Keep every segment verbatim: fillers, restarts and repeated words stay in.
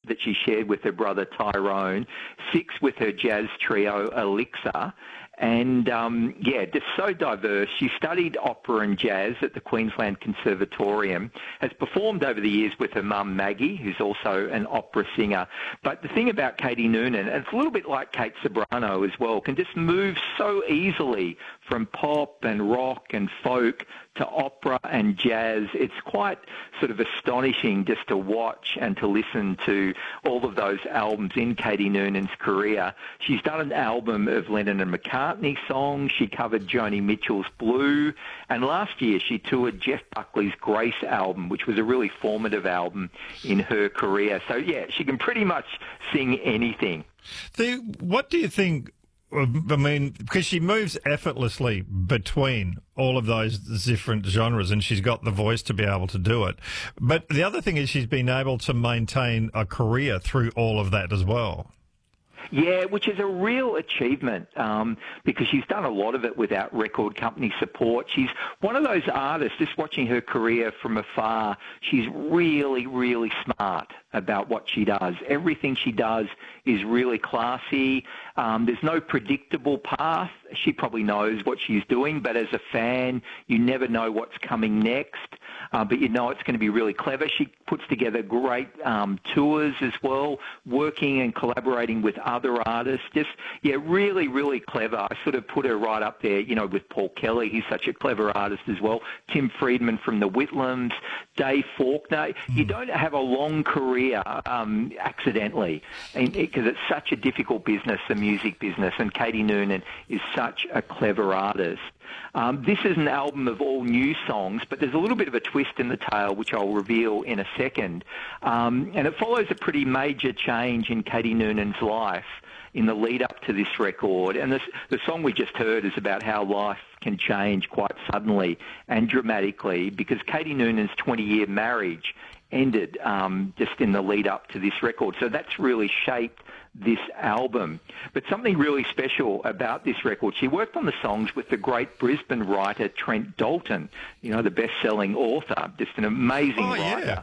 that she shared with her brother Tyrone, six with her jazz trio Elixir, and um, yeah, just so diverse. She studied opera and jazz at the Queensland Conservatorium, has performed over the years with her mum Maggie, who's also an opera singer. But the thing about Katie Noonan, and it's a little bit like Kate Ceberano as well, can just move so easily from pop and rock and folk to opera and jazz. It's quite sort of astonishing just to watch and to listen to all of those albums in Katie Noonan's career. She's done an album of Lennon and McCartney songs. She covered Joni Mitchell's Blue. And last year she toured Jeff Buckley's Grace album, which was a really formative album in her career. So, yeah, she can pretty much sing anything. The, what do you think... I mean, because she moves effortlessly between all of those different genres, and she's got the voice to be able to do it. But the other thing is she's been able to maintain a career through all of that as well. Yeah, which is a real achievement um, because she's done a lot of it without record company support. She's one of those artists, just watching her career from afar, she's really, really smart about what she does. Everything she does is really classy. Um, there's no predictable path. She probably knows what she's doing, but as a fan, you never know what's coming next. Uh, but you know it's going to be really clever. She puts together great um, tours as well, working and collaborating with other artists. Just, yeah, really, really clever. I sort of put her right up there, you know, with Paul Kelly. He's such a clever artist as well. Tim Friedman from the Whitlams, Dave Faulkner. Mm. You don't have a long career um, accidentally because it, it's such a difficult business, the music business, and Katie Noonan is such a clever artist. Um, this is an album of all new songs, but there's a little bit of a twist in the tale, which I'll reveal in a second. Um, and it follows a pretty major change in Katie Noonan's life in the lead up to this record. And this, the song we just heard is about how life can change quite suddenly and dramatically because Katie Noonan's twenty-year marriage ended um, just in the lead up to this record. So that's really shaped this album. But something really special about this record, she worked on the songs with the great Brisbane writer Trent Dalton, you know, the best-selling author, just an amazing oh, writer. Yeah.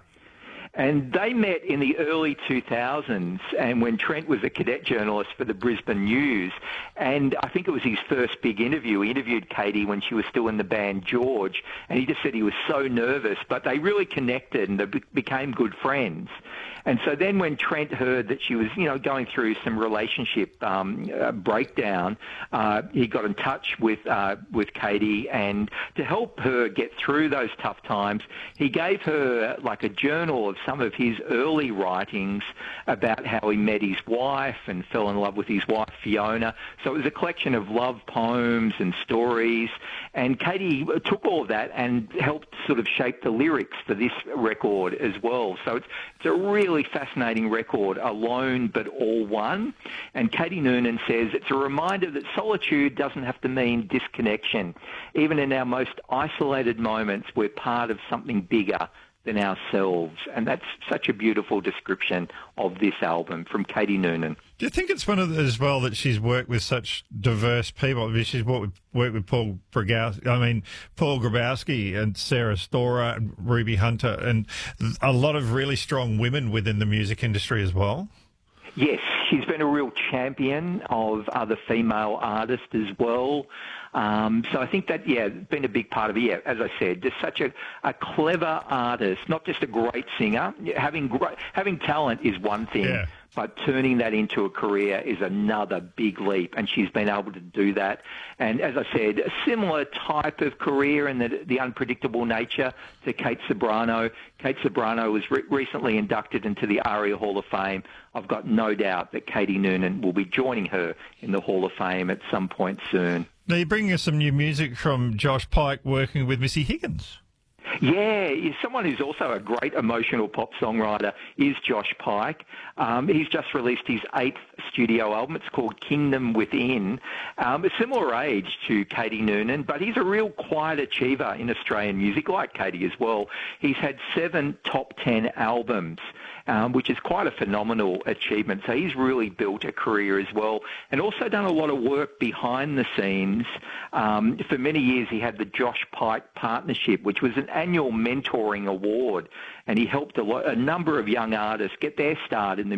And they met in the early two thousands, and when Trent was a cadet journalist for the Brisbane News, and I think it was his first big interview. He interviewed Katie when she was still in the band George, and he just said he was so nervous, but they really connected and they be- became good friends. And so then when Trent heard that she was, you know, going through some relationship um, uh, breakdown, uh, he got in touch with uh, with Katie, and to help her get through those tough times, he gave her like a journal of some of his early writings about how he met his wife and fell in love with his wife, Fiona. So it was a collection of love poems and stories, and Katie took all of that and helped sort of shape the lyrics for this record as well. So it's, it's a really fascinating record, Alone But All One. And Katie Noonan says it's a reminder that solitude doesn't have to mean disconnection. Even in our most isolated moments, we're part of something bigger than ourselves. And that's such a beautiful description of this album from Katie Noonan. Do you think it's one of the, as well that she's worked with such diverse people? I mean, she's worked with, worked with Paul Grabowski, I mean, Paul Grabowski and Sarah Storer and Ruby Hunter and a lot of really strong women within the music industry as well? Yes, she's been a real champion of other female artists as well. Um, so I think that, yeah, been a big part of it. Yeah, as I said, just such a, a clever artist, not just a great singer. Having great, having talent is one thing, yeah. but turning that into a career is another big leap, and she's been able to do that. And as I said, a similar type of career in the, the unpredictable nature to Kate Ceberano. Kate Ceberano was re- recently inducted into the ARIA Hall of Fame. I've got no doubt that Katie Noonan will be joining her in the Hall of Fame at some point soon. Now, you're bringing us some new music from Josh Pike working with Missy Higgins. Yeah, someone who's also a great emotional pop songwriter is Josh Pike. Um, he's just released his eighth studio album. It's called Kingdom Within. Um, a similar age to Katie Noonan, but he's a real quiet achiever in Australian music, like Katie as well. He's had seven top ten albums, um, which is quite a phenomenal achievement. So he's really built a career as well, and also done a lot of work behind the scenes. Um, for many years, he had the Josh Pike Partnership, which was an annual mentoring award, and he helped a, lot, a number of young artists get their start in the